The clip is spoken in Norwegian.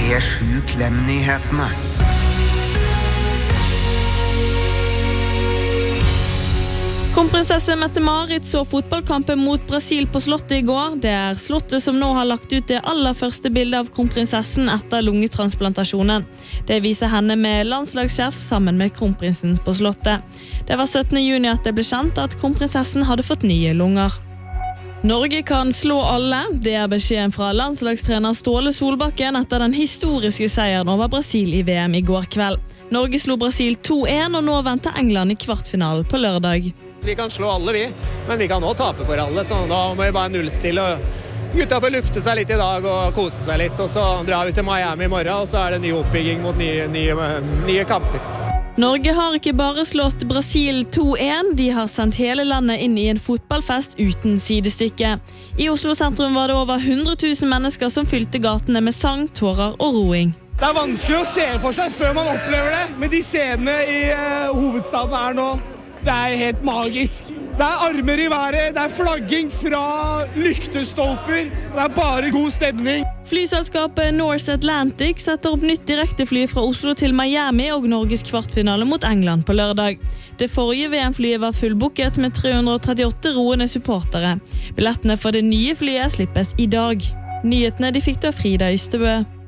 P7 Klem-nyhetene. Kronprinsesse Mette-Marit så fotballkampen mot Brasil på slottet I går. Det slottet som nå har lagt ut det aller første bildet av kronprinsessen etter lungetransplantasjonen. Det viser henne med landslagssjef sammen med kronprinsen på slottet. Det var 17. juni at det ble kjent at kronprinsessen hadde fått nye lunger. Norge kan slå alle. Det beskjeden fra landslagstrener Ståle Solbakken etter den historiske seieren over Brasil I VM I går kveld. Norge slo Brasil 2-1, og nå venter England I kvartfinalen på lørdag. Vi kan slå alle vi, men vi kan også tape for alle, så da må vi bare nullstille. Gutta får lufte seg litt I dag og kose seg litt, og så drar vi til Miami I morgen, og så det ny oppbygging mot nye kamper. Norge har ikke bare slått Brasil 2-1, de har sendt hele landet inn I en fotballfest uten sidestykke. I Oslo sentrum var det over 100 000 mennesker som fylte gatene med sang, tårer og roing. Det vanskelig å se for seg før man opplever det, men de scenene I hovedstaden nå, det helt magisk. Det armer I været, det flagging fra lyktestolper, det bare god stemning. Flyselskapet Norse Atlantic setter opp nytt direktefly fra Oslo til Miami og Norges kvartfinale mot England på lørdag. Det forrige VM-flyet var fullbooket med 338 roende supportere. Billettene for det nye flyet slippes I dag. Nyhetene de fikk av Frida Ystebø.